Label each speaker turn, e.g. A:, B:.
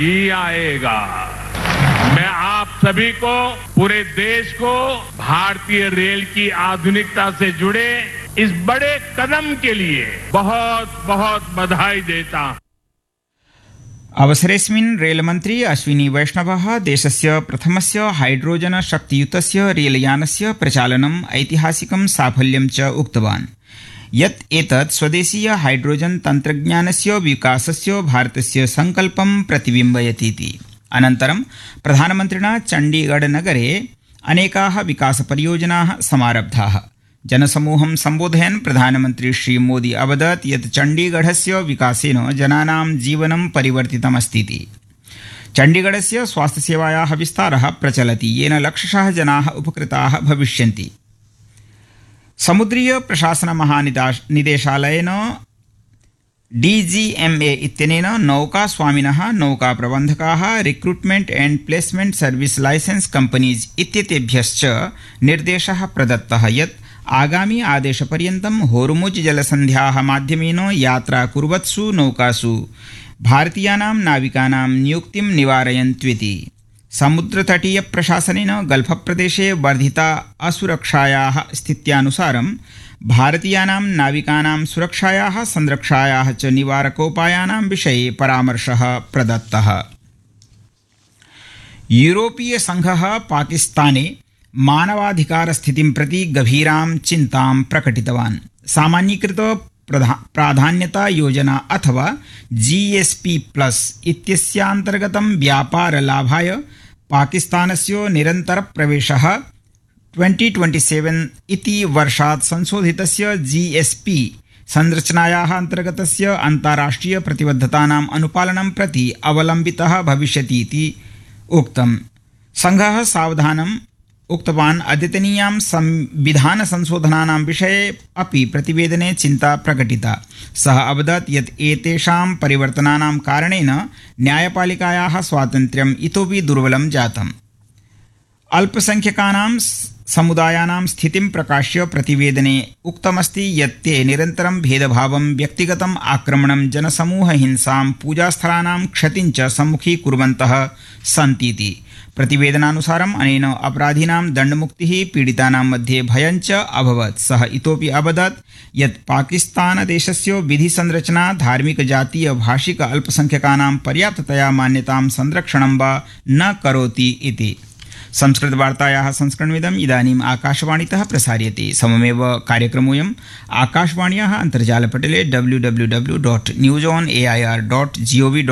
A: ही आएगा। मैं आप सभी को, पूरे देश को भारतीय रेल की आधुनिकता से जुड़े इस बड़े कदम के लिए बहुत बहुत बधाई देता हूं।
B: अवसरेऽस्मिन् रेलमन्त्री अश्विनी वैष्णवः देशस्य प्रथमस्य हाइड्रोजन शक्तियुतस्य रेलयानस्य प्रचालनम् ऐतिहासिकं साफल्यं च उक्तवान् यत् एतत् स्वदेशीय हाइड्रोजन तन्त्रज्ञानस्य विकासस्य भारतस्य संकल्पं प्रतिबिम्बयतीति। अनन्तरं प्रधानमन्त्रिणा चण्डीगढनगरे अनेकाः विकासपरियोजनाः समारब्धाः। जनसमूहं सम्बोधयन् प्रधानमन्त्री श्रीमोदी अवदत् यत् चण्डीगढस्य विकासेन जनानां जीवनं परिवर्तितमस्तीति। चण्डीगढस्य स्वास्थ्यसेवायाः विस्तारः प्रचलति येन लक्षशः जनाः उपकृताः भविष्यन्ति। समुद्रीय प्रशासन महानिदेशालयेन DGMA इत्यनेन नौकास्वामिनः, नौकाप्रबन्धकाः, recruitment and placement service licence companies इत्येतेभ्यश्च निर्देशः प्रदत्तः यत् आगामी आदेशपर्यन्तं होर्मुज जलसन्ध्याः माध्यमेन यात्रा कुर्वत्सु नौकासु भारतीयानां नाविकानां नियुक्तिं निवारयन्त्विति। समुद्रतटीय प्रशासनेन गल्फ प्रदेशे वर्धिता असुरक्षायाः स्थित्यानुसारं भारतीयानां नाविकानां सुरक्षायाः, संरक्षायाः च निवारकोपायानां विषये परामर्शः प्रदत्तः। यूरोपीय संघः पाकिस्ताने मानवाधिकार स्थितिं प्रति गभीरां चिन्तां प्रकटितवान्। सामान्यीकृत प्राधान्यता योजना अथवा GSP+ इत्यस्यान्तर्गतं व्यापारलाभाय पाकिस्तानस्य निरन्तरप्रवेशः 2027 इति वर्षात् संशोधितस्य GSP संरचनायाः अन्तर्गतस्य अन्ताराष्ट्रिय प्रतिबद्धतानाम् अनुपालनं प्रति अवलम्बितः भविष्यतीति उक्तम्। संघः सावधानम् उक्तवान् अद्यतनीयां संविधान संशोधनानां विषये अपि प्रतिवेदने चिन्ता प्रकटिता। सः अवदत् यत् एतेषां परिवर्तनानां कारणेन न्यायपालिकायाः स्वातन्त्र्यम् इतोपि दुर्बलं जातम्। अल्पसंख्यकानां समुदायानां स्थितिं प्रकाश्य प्रतिवेदने उक्तमस्ति यत् ते निरन्तरं भेदभावं, व्यक्तिगतम् आक्रमणं, जनसमूहहिंसां, पूजास्थलानां क्षतिं च सम्मुखीकुर्वन्तः सन्तीति। प्रतिवेदनानुसारम् अनेन अपराधिनां दण्डमुक्तिः, पीडितानां मध्ये भयं च अभवत्। सः इतोपि अवदत् यत् पाकिस्तानदेशस्य विधिसंरचना धार्मिक, जातीय, भाषिक अल्पसंख्यकानां पर्याप्ततया मान्यतां संरक्षणं वा न करोति इति। संस्कृतवार्तायाः संस्करणमिदम् इदानीम् आकाशवाणीतः प्रसार्यते। सममेव कार्यक्रमोऽयम् आकाशवाण्याः अन्तर्जालपटले www.newsonair.gov